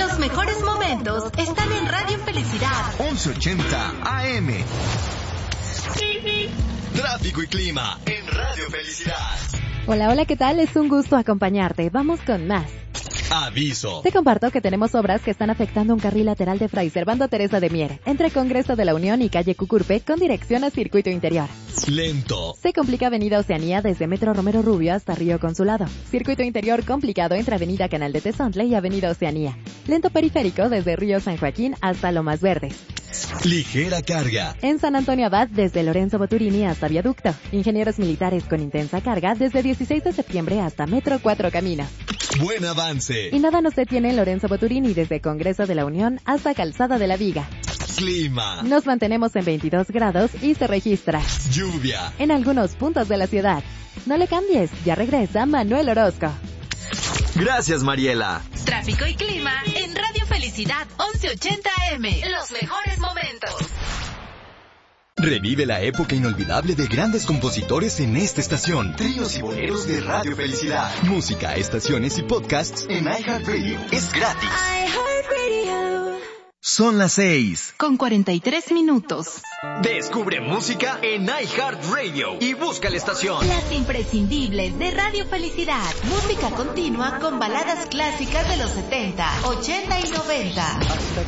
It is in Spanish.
Los mejores momentos están en Radio Felicidad 1180 AM. Tráfico y clima en Radio Felicidad. Hola, ¿qué tal? Es un gusto acompañarte. Vamos con más. Aviso. Te comparto que tenemos obras que están afectando un carril lateral de Fray Servando Teresa de Mier, entre Congreso de la Unión y calle Cucurpe, con dirección a Circuito Interior. Lento. Se complica Avenida Oceanía desde Metro Romero Rubio hasta Río Consulado. Circuito Interior complicado entre Avenida Canal de Tezontle y Avenida Oceanía. Lento periférico desde Río San Joaquín hasta Lomas Verdes. Ligera carga. En San Antonio Abad desde Lorenzo Boturini hasta Viaducto. Ingenieros militares con intensa carga desde 16 de septiembre hasta Metro Cuatro Caminos. Buen avance. Y nada nos detiene en Lorenzo Boturini desde Congreso de la Unión hasta Calzada de la Viga. Clima. Nos mantenemos en 22 grados y se registra lluvia en algunos puntos de la ciudad. No le cambies, ya regresa Manuel Orozco. Gracias, Mariela. Tráfico y clima en Radio Felicidad 1180 AM. Los mejores momentos. Revive la época inolvidable de grandes compositores en esta estación. Tríos y boleros de Radio Felicidad. Música, estaciones y podcasts en iHeartRadio. Es gratis. Son las 6. Con 43 minutos. Descubre música en iHeartRadio y busca la estación. Las imprescindibles de Radio Felicidad. Música continua con baladas clásicas de los 70, 80 y 90.